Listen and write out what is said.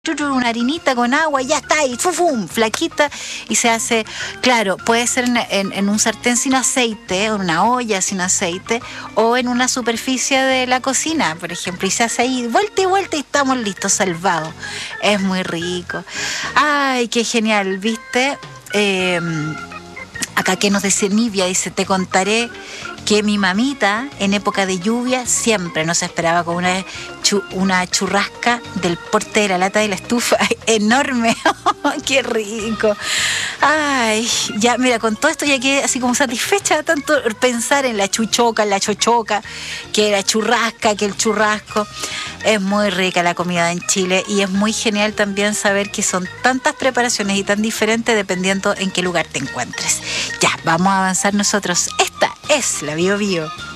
una harinita con agua, ya está, y ¡fum! Flaquita, y se hace, claro, puede ser en un sartén sin aceite, en una olla sin aceite, o en una superficie de la cocina, por ejemplo, y se hace ahí vuelta y estamos listos, salvados. Es muy rico. Ay, qué genial, ¿viste? Acá que nos dice Nivia, dice, te contaré que mi mamita en época de lluvia siempre nos esperaba con una churrasca del porte de la lata de la estufa enorme. ¡Qué rico! Ay, ya, mira, con todo esto ya quedé así como satisfecha de tanto pensar en la chuchoca, en la chochoca, que la churrasca, que el churrasco. Es muy rica la comida en Chile y es muy genial también saber que son tantas preparaciones y tan diferentes dependiendo en qué lugar te encuentres. Ya, vamos a avanzar nosotros. Esta es la Bio Bio.